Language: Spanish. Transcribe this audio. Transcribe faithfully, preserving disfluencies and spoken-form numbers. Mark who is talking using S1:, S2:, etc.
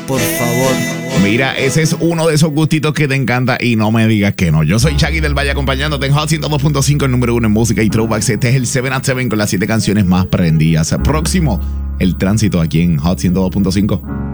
S1: por favor.
S2: Mira, ese es uno de esos gustitos que te encanta y no me digas que no. Yo soy Shaggy del Valle acompañándote en Hot ciento dos punto cinco, el número uno en música y throwbacks. Este es el siete at siete con las siete canciones más prendidas. Próximo, el tránsito aquí en Hot ciento dos punto cinco.